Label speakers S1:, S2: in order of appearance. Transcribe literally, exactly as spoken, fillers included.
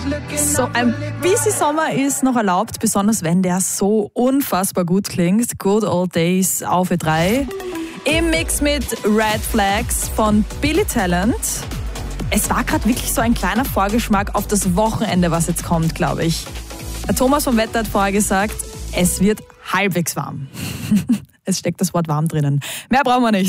S1: So ein bisschen Sommer ist noch erlaubt, besonders wenn der so unfassbar gut klingt. Good Old Days auf E drei. Im Mix mit Red Flags von Billy Talent. Es war gerade wirklich so ein kleiner Vorgeschmack auf das Wochenende, was jetzt kommt, glaube ich. Der Thomas vom Wetter hat vorher gesagt, es wird halbwegs warm. Es steckt das Wort warm drinnen. Mehr brauchen wir nicht.